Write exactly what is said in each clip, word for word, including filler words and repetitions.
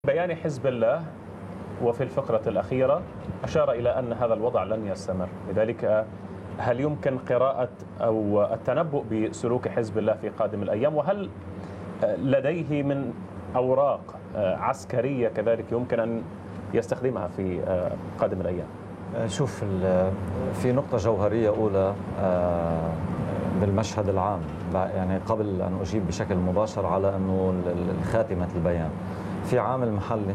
بيان حزب الله وفي الفقرة الأخيرة أشار إلى أن هذا الوضع لن يستمر، لذلك هل يمكن قراءة أو التنبؤ بسلوك حزب الله في قادم الأيام؟ وهل لديه من أوراق عسكرية كذلك يمكن أن يستخدمها في قادم الأيام؟ شوف، في نقطة جوهرية أولى بالمشهد العام، يعني قبل أن أجيب بشكل مباشر على أنه خاتمة البيان، في عامل محلي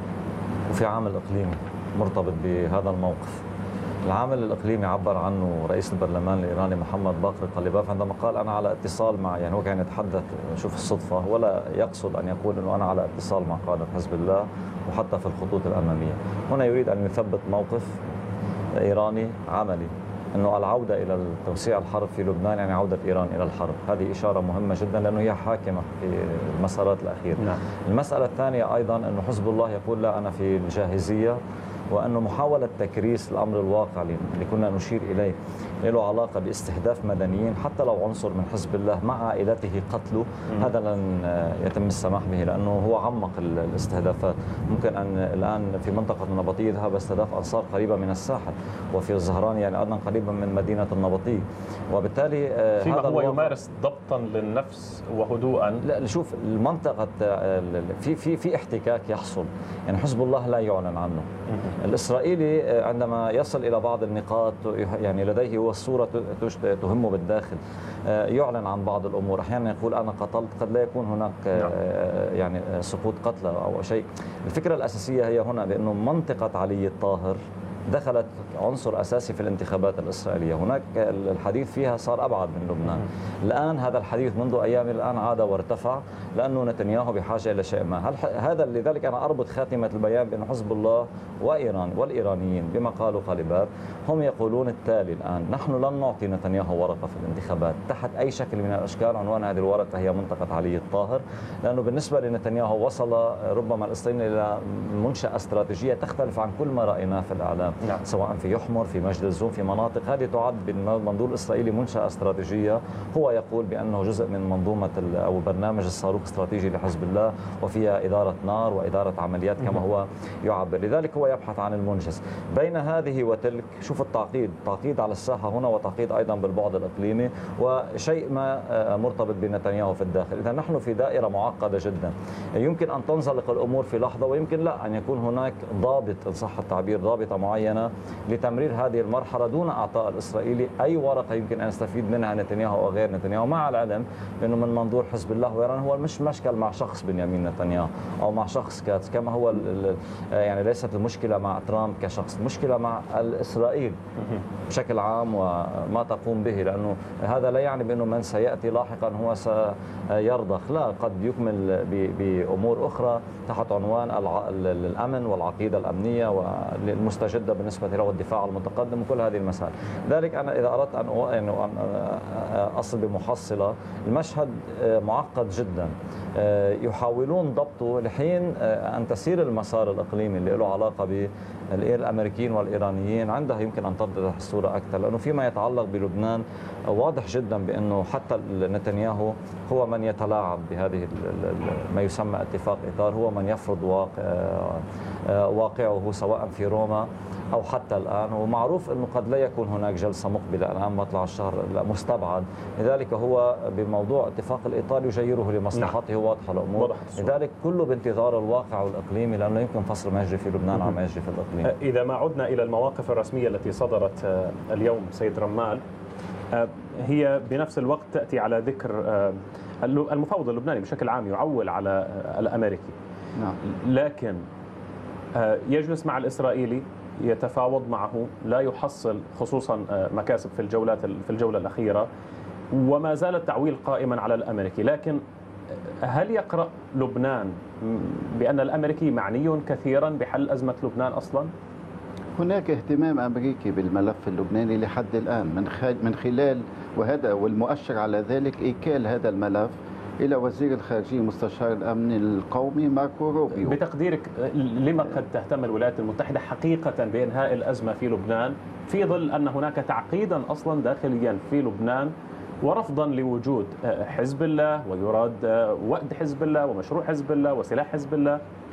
وفي عامل إقليمي مرتبط بهذا الموقف. العامل الإقليمي عبر عنه رئيس البرلمان الإيراني محمد باقر قليباف عندما قال أنا على اتصال مع، يعني هو كان يتحدث، شوف الصدفة، ولا يقصد أن يقول أنه أنا على اتصال مع قادة حزب الله وحتى في الخطوط الأمامية. هنا يريد أن يثبت موقف إيراني عملي، أنه العودة إلى توسيع الحرب في لبنان يعني عودة إيران إلى الحرب. هذه إشارة مهمة جدا لأنه هي حاكمة في المسارات الأخيرة. نعم. المسألة الثانية أيضا أنه حزب الله يقول لا أنا في الجاهزية، وأنه محاولة تكريس الأمر الواقع اللي كنا نشير إليه له علاقة باستهداف مدنيين حتى لو عنصر من حزب الله مع عائلته قتله، هذا لن يتم السماح به لأنه هو عمق الاستهدافات. ممكن أن الآن في منطقة النبطية ذهب استهداف أنصار قريبة من الساحل، وفي الزهران يعني أيضا قريبا من مدينة النبطية، وبالتالي فيما هو يمارس ضبطا للنفس وهدوءا. لا شوف، المنطقة في في في احتكاك يحصل، يعني حزب الله لا يعلن عنه. الإسرائيلي عندما يصل إلى بعض النقاط يعني لديه هو الصورة تهمه بالداخل، يعلن عن بعض الأمور، أحيانا يقول أنا قتلت، قد لا يكون هناك يعني سقوط قتلى أو شيء. الفكرة الأساسية هي هنا بأنه منطقة علي الطاهر دخلت عنصر أساسي في الانتخابات الإسرائيلية، هناك الحديث فيها صار أبعد من لبنان. الآن هذا الحديث منذ أيام الآن عاد وارتفع لأنه نتنياهو بحاجة إلى شيء ما. هل هذا لذلك أنا أربط خاتمة البيان بأن حزب الله وإيران والإيرانيين بما قالوا قليباف هم يقولون التالي الآن: نحن لن نعطي نتنياهو ورقة في الانتخابات تحت أي شكل من الأشكال. عنوان هذه الورقة هي منطقة علي الطاهر، لأنه بالنسبة لنتنياهو وصل ربما الإسرائيلي إلى منشأة استراتيجية تختلف عن كل ما رأيناه في الإعلام. نعم. سواء في يحمر، في مجد الزوم، في مناطق هذه تعد بالمنظور الإسرائيلي منشأة استراتيجية. هو يقول بأنه جزء من منظومة أو برنامج الصاروخ الاستراتيجي لحزب الله، وفيها إدارة نار وإدارة عمليات كما هو يعبر. لذلك هو يبحث عن المنجز بين هذه وتلك. شوف التعقيد، تعقيد على الساحة هنا وتعقيد أيضا بالبعد الإقليمي، وشيء ما مرتبط بنتنياهو في الداخل. إذا نحن في دائرة معقدة جدا، يمكن أن تنزلق الأمور في لحظة، ويمكن لا، أن يكون هناك ضابط إن صح التعبير، ضابطة معينة لتمرير هذه المرحلة دون أعطاء الإسرائيلي أي ورقة يمكن أن يستفيد منها نتنياهو أو غير نتنياهو، مع العلم بأنه من منظور حزب الله وإيران هو مش مشكل مع شخص بنيامين نتنياهو أو مع شخص كاتس، كما هو يعني ليست المشكلة مع ترامب كشخص، المشكلة مع الإسرائيل بشكل عام وما تقوم به، لأنه هذا لا يعني بأنه من سيأتي لاحقا هو سيرضخ، لا، قد يكمل بأمور أخرى تحت عنوان الأمن والعقيدة الأمنية والمستجدة بالنسبة له والدفاع المتقدم وكل هذه المسائل. ذلك أنا إذا أردت أن أصل بمحصلة، المشهد معقد جدا، يحاولون ضبطه لحين أن تسير المسار الإقليمي اللي له علاقة بالأمريكيين والإيرانيين، عندها يمكن أن تتضح الصورة أكثر. لأنه فيما يتعلق بلبنان واضح جدا بأنه حتى نتنياهو هو من يتلاعب بهذه ما يسمى اتفاق إطار، هو من يفرض واقع واقعه سواء في روما أو حتى الآن. ومعروف أنه قد لا يكون هناك جلسة مقبلة الآن مطلع الشهر، لا، مستبعد. لذلك هو بموضوع اتفاق الإطار يجيره لمصلحته، واضحة الأمور. لذلك كله بانتظار الواقع والإقليمي، لأنه يمكن فصل ما يجري في لبنان عما يجري في الإقليم. إذا ما عدنا إلى المواقف الرسمية التي صدرت اليوم سيد رمال، هي بنفس الوقت تأتي على ذكر المفاوض اللبناني بشكل عام يعول على الأمريكي. نعم. لكن يجلس مع الإسرائيلي، يتفاوض معه، لا يحصل خصوصا مكاسب في الجولات في الجولة الأخيرة، وما زال التعويل قائما على الأمريكي. لكن هل يقرأ لبنان بأن الأمريكي معني كثيرا بحل أزمة لبنان أصلا؟ هناك اهتمام أمريكي بالملف اللبناني لحد الآن من من خلال، وهذا والمؤشر على ذلك إيكال هذا الملف إلى وزير الخارجية مستشار الأمن القومي ماركو روبيو. بتقديرك لما قد تهتم الولايات المتحدة حقيقة بإنهاء الأزمة في لبنان في ظل أن هناك تعقيدا أصلا داخليا في لبنان ورفضا لوجود حزب الله ويراد وأد حزب الله ومشروع حزب الله وسلاح حزب الله؟